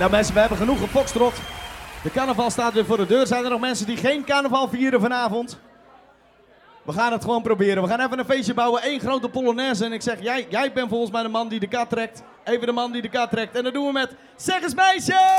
Nou mensen, we hebben genoeg gefokstrot. De carnaval staat weer voor de deur. Zijn er nog mensen die geen carnaval vieren vanavond? We gaan het gewoon proberen. We gaan even een feestje bouwen. 1 grote polonaise. En ik zeg, jij bent volgens mij de man die de kaart trekt. Even de man die de kaart trekt. En dat doen we met Zeg eens meisje!